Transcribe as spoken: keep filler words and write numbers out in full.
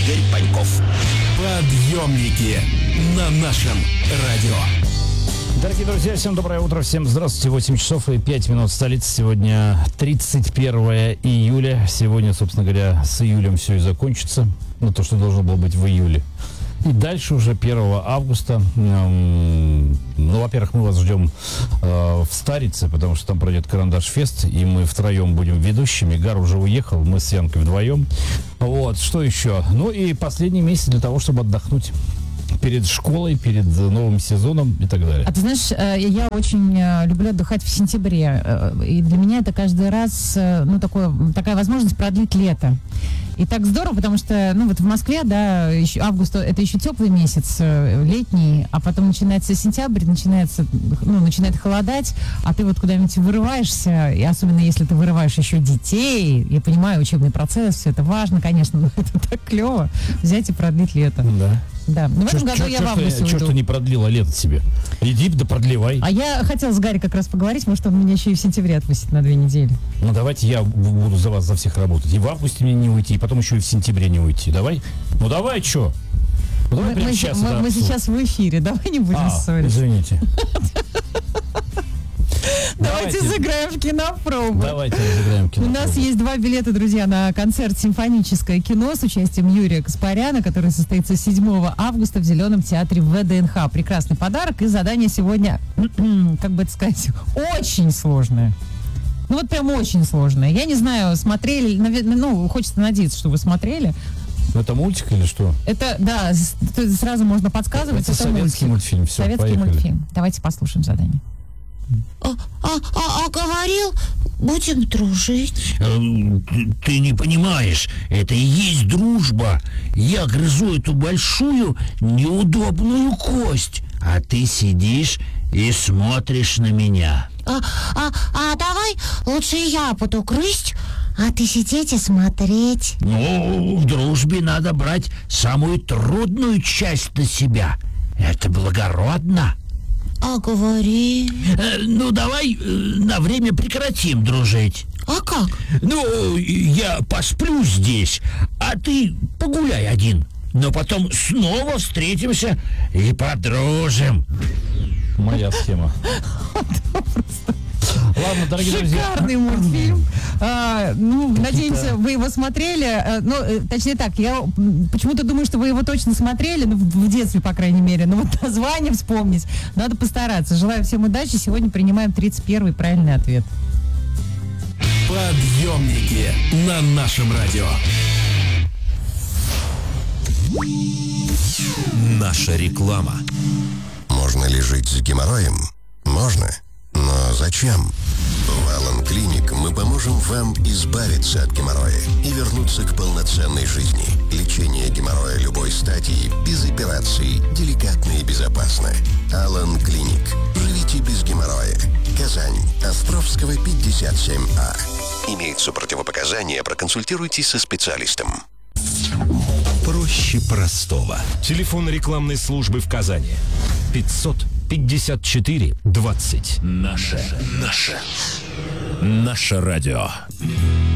Игорь Паньков. Подъемники на нашем радио. Дорогие друзья, всем доброе утро, всем здравствуйте. восемь часов и пять минут столицы. Сегодня тридцать первое июля. Сегодня, собственно говоря, с июлем все и закончится. Ну, то, что должно было быть в июле. И дальше уже первого августа. Ну, во-первых, мы вас ждем э, в Старице, потому что там пройдет Карандаш-фест, и мы втроем будем ведущими. Гар уже уехал, мы с Янкой вдвоем. Вот, что еще? Ну и последний месяц для того, чтобы отдохнуть перед школой, перед новым сезоном и так далее. А ты знаешь, я очень люблю отдыхать в сентябре. И для меня это каждый раз, ну, такое, такая возможность продлить лето. И так здорово, потому что, ну, вот в Москве, да, еще август, это еще теплый месяц, летний, а потом начинается сентябрь, начинается, ну, начинает холодать, а ты вот куда-нибудь вырываешься, и особенно если ты вырываешь еще детей, я понимаю, учебный процесс, все это важно, конечно, но это так клево, взять и продлить лето. Да. Да, но в Чё, этом году чё, я чё, в августе что, уйду. что ты не продлила лето себе? Иди, да продлевай. А я хотела с Гарри как раз поговорить, может, он меня еще и в сентябре отпустит на две недели. Ну, давайте я буду за вас, за всех работать. И в августе мне не уйти, и потом еще и в сентябре не уйти. Давай? Ну, давай, что? Ну, давай Мы, прямо мы, сейчас. мы- это мы обсудим. сейчас в эфире, давай не будем А, ссориться. извините. Давайте сыграем в кинопробу. Давайте разыграем кино. У нас есть два билета, друзья, на концерт «Симфоническое кино» с участием Юрия Каспаряна, который состоится седьмого августа в Зеленом театре в ВДНХ. Прекрасный подарок, и задание сегодня, как бы это сказать, очень сложное. Ну вот прям очень сложное. Я не знаю, смотрели, наверное, ну, хочется надеяться, что вы смотрели. Это мультик или что? Это, да, с- т- сразу можно подсказывать. Это советский мультик. мультфильм. Все, Советский поехали. мультфильм. Давайте послушаем задание. А, а, а, а говорил, будем дружить. Ты, ты не понимаешь, это и есть дружба. Я грызу эту большую неудобную кость, а ты сидишь и смотришь на меня. А, а, а давай лучше я буду грызть, а ты сидеть и смотреть. Ну, в дружбе надо брать самую трудную часть на себя. Это благородно. А говори. Э, ну, давай э, на время прекратим дружить. А как? Ну, я посплю здесь, а ты погуляй один. Но потом снова встретимся и подружим. Моя схема. Ладно, дорогие друзья. Шикарный мультфильм. А, ну, надеемся, вы его смотрели. А, ну, э, точнее так, я м, почему-то думаю, что вы его точно смотрели, ну, в, в детстве, по крайней мере. Но вот название вспомнить надо постараться. Желаю всем удачи. Сегодня принимаем тридцать первый правильный ответ. Подъемники на нашем радио. Наша реклама. Можно ли жить с геморроем? Можно. Но зачем? В Алан Клиник мы поможем вам избавиться от геморроя и вернуться к полноценной жизни. Лечение геморроя любой стадии, без операций, деликатно и безопасно. Алан Клиник. Живите без геморроя. Казань. Островского, пятьдесят семь А. Имеются противопоказания, проконсультируйтесь со специалистом. Проще простого. Телефон рекламной службы в Казани. пятьсот пятьдесят четыре двадцать. Наше. Наше. Наше радио.